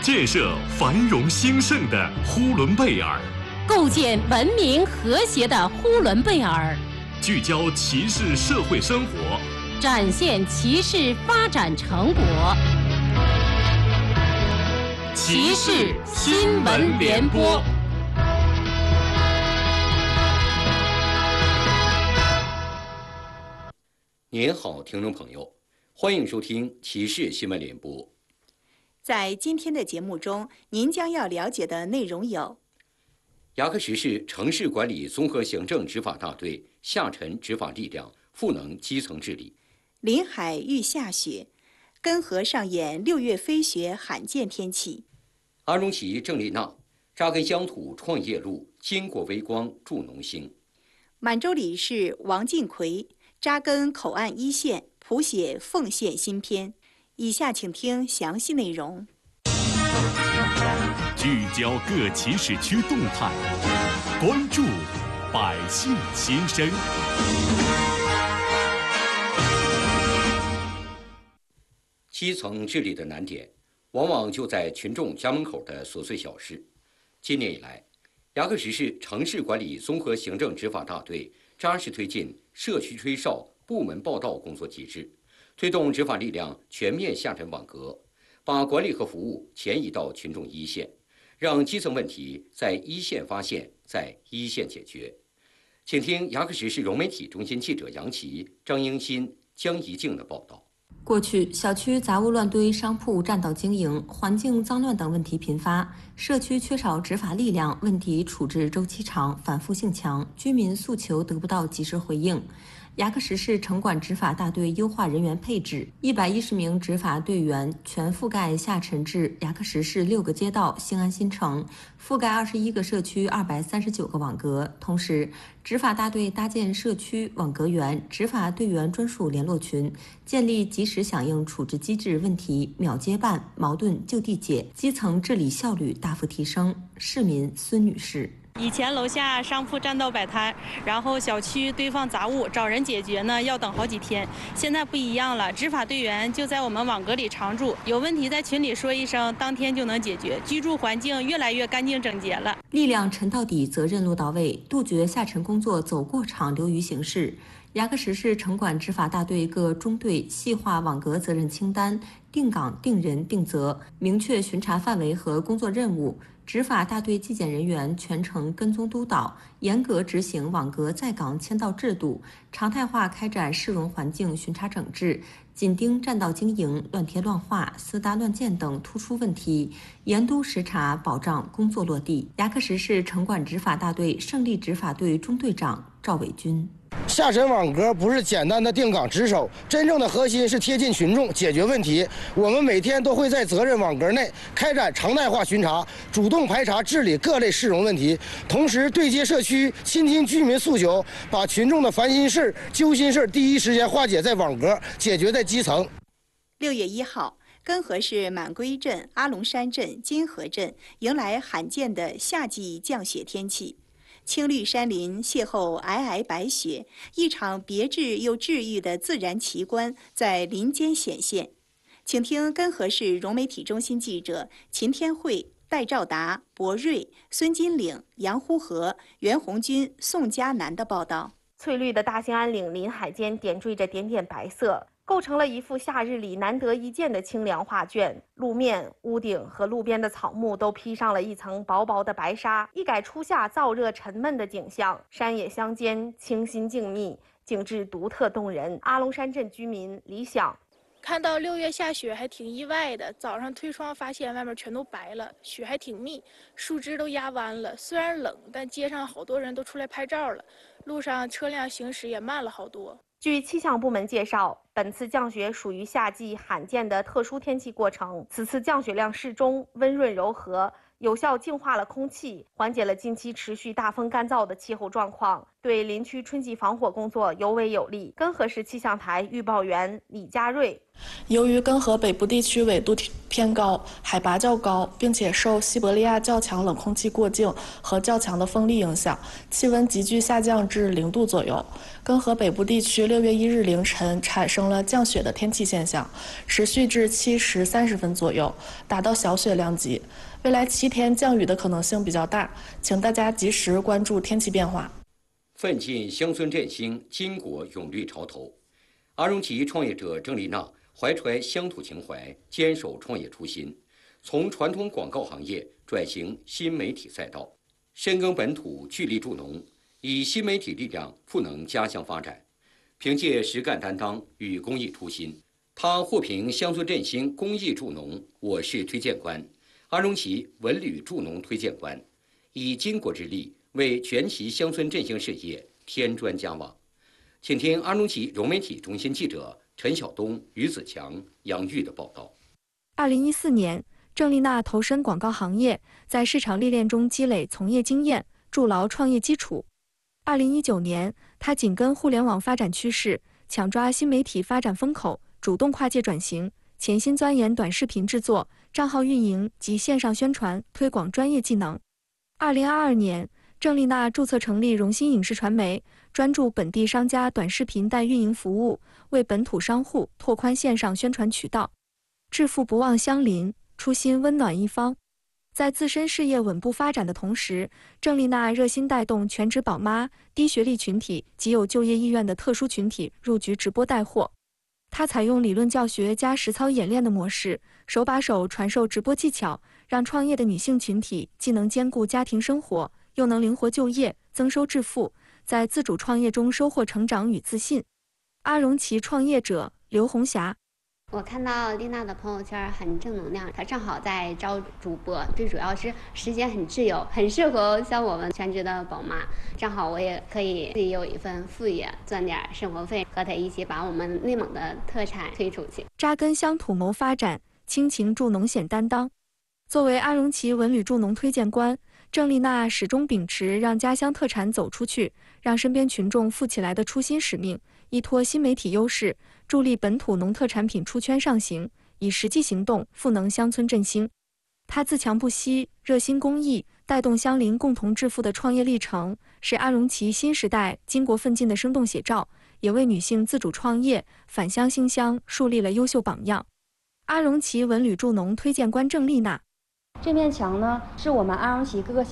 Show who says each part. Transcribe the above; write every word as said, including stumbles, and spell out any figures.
Speaker 1: 建设繁荣兴盛的呼伦贝尔，
Speaker 2: 构建文明和谐的呼伦贝尔，
Speaker 1: 聚焦骑士社会生活，
Speaker 2: 展现骑士发展成果。骑士新闻联播。
Speaker 3: 您好，听众朋友，欢迎收听骑士新闻联播。
Speaker 4: 在今天的节目中，您将要了解的内容有：
Speaker 3: 牙克石市城市管理综合行政执法大队下沉执法力量，赋能基层治理；
Speaker 4: 临海遇下雪，根河上演六月飞雪罕见天气；
Speaker 3: 阿荣旗郑丽娜扎根乡土创业路，巾帼微光助农兴；
Speaker 4: 满洲里市王进奎扎根口岸一线，谱写奉献新篇。以下请听详细内容。
Speaker 1: 聚焦各骑士区动态，关注百姓心声。
Speaker 3: 基层治理的难点，往往就在群众家门口的琐碎小事。今年以来，牙克石市城市管理综合行政执法大队扎实推进社区吹哨、部门报到工作机制，推动执法力量全面下沉网格，把管理和服务前移到群众一线，让基层问题在一线发现，在一线解决。请听牙克石市融媒体中心记者杨琪、张英新、江怡静的报道。
Speaker 5: 过去，小区杂物乱堆、商铺占道经营、环境脏乱等问题频发，社区缺少执法力量，问题处置周期长、反复性强，居民诉求得不到及时回应。牙克石市城管执法大队优化人员配置，一百一十名执法队员全覆盖下沉至牙克石市六个街道、兴安新城，覆盖二十一个社区、二百三十九个网格。同时，执法大队搭建社区网格员、执法队员专属联络群，建立及时响应处置机制，问题秒接办，矛盾就地解，基层治理效率大幅提升。市民孙女士。
Speaker 6: 以前楼下商铺占道摆摊，然后小区堆放杂物，找人解决呢要等好几天。现在不一样了，执法队员就在我们网格里常驻，有问题在群里说一声，当天就能解决。居住环境越来越干净整洁了。
Speaker 5: 力量沉到底，责任落到位，杜绝下沉工作走过场、流于形式。牙克石市城管执法大队各中队细化网格责任清单，定岗、定人、定责，明确巡查范围和工作任务。执法大队纪检人员全程跟踪督导，严格执行网格在岗签到制度，常态化开展市容环境巡查整治，紧盯占道经营、乱贴乱画、私搭乱建等突出问题，严督实查，保障工作落地。牙克石市城管执法大队胜利执法队中队长赵伟军。
Speaker 7: 下沉网格不是简单的定岗值守，真正的核心是贴近群众，解决问题。我们每天都会在责任网格内开展常态化巡查，主动排查治理各类市容问题，同时对接社区，倾听居民诉求，把群众的烦心事、揪心事第一时间化解在网格，解决在基层。
Speaker 4: 六月一号，根河市满归镇、阿龙山镇、金河镇迎来罕见的夏季降雪天气。青绿山林邂逅皑皑白雪，一场别致又治愈的自然奇观在林间显现。请听根河市融媒体中心记者秦天慧、戴兆达、博瑞、孙金岭、杨呼和、袁红军、宋佳楠的报道。
Speaker 8: 翠绿的大兴安岭林海间点缀着点点白色，构成了一幅夏日里难得一见的清凉画卷。路面、屋顶和路边的草木都披上了一层薄薄的白纱，一改初夏燥热沉闷的景象。山野乡间清新静谧，景致独特动人。阿龙山镇居民李想。
Speaker 9: 看到六月下雪还挺意外的，早上推窗发现外面全都白了，雪还挺密，树枝都压弯了。虽然冷，但街上好多人都出来拍照了，路上车辆行驶也慢了好多。
Speaker 8: 据气象部门介绍，本次降雪属于夏季罕见的特殊天气过程。此次降雪量适中，温润柔和，有效净化了空气，缓解了近期持续大风干燥的气候状况。 对林区春季防火工作尤为有利。根河市气象台预报员李佳瑞。
Speaker 10: 由于根河北部地区纬度偏高，海拔较高，并且受西伯利亚较强冷空气过境和较强的风力影响，气温急剧下降至零度左右。根河北部地区六月一日凌晨产生了降雪的天气现象，持续至七时三十分左右，达到小雪量级。未来七天降雨的可能性比较大，请大家及时关注天气变化。
Speaker 3: 奋进乡村振兴，巾帼永绿潮头。阿荣旗创业者郑丽娜怀揣乡土情怀，坚守创业初心，从传统广告行业转型新媒体赛道，深耕本土，聚力助农，以新媒体力量赋能家乡发展。凭借实干担当与公益初心，他获评乡村振兴公益助农我市推荐官、阿荣旗文旅助农推荐官，以巾帼之力为全旗乡村振兴事业添砖加瓦。请听阿荣旗融媒体中心记者陈晓东、于子强、杨玉的报道。
Speaker 11: 二零一四年，郑丽娜投身广告行业，在市场历练中积累从业经验，筑牢创业基础。二零一九年，她紧跟互联网发展趋势，抢抓新媒体发展风口，主动跨界转型，潜心钻研短视频制作、账号运营及线上宣传推广专业技能。二零二二年，郑丽娜注册成立荣新影视传媒，专注本地商家短视频代运营服务，为本土商户拓宽线上宣传渠道。致富不忘乡邻，初心温暖一方。在自身事业稳步发展的同时，郑丽娜热心带动全职宝妈、低学历群体及有就业意愿的特殊群体入局直播带货。她采用理论教学加实操演练的模式，手把手传授直播技巧，让创业的女性群体既能兼顾家庭生活，又能灵活就业，增收致富，在自主创业中收获成长与自信。阿荣旗创业者刘红霞。
Speaker 12: 我看到丽娜的朋友圈很正能量，她正好在招主播，最主要是时间很自由，很适合像我们全职的宝妈。正好我也可以自己有一份副业，赚点生活费，和她一起把我们内蒙的特产推出去。
Speaker 11: 扎根乡土谋发展，亲情助农险担当。作为阿荣旗文旅助农推荐官，郑丽娜始终秉持让家乡特产走出去，让身边群众富起来的初心使命，依托新媒体优势，助力本土农特产品出圈上行，以实际行动赋能乡村振兴。她自强不息，热心公益，带动乡邻共同致富的创业历程，是阿荣旗新时代巾帼奋进的生动写照，也为女性自主创业、返乡兴乡树立了优秀榜样。阿荣旗文旅助农推荐官郑丽娜。
Speaker 13: 这面墙呢，是我们阿荣旗各个小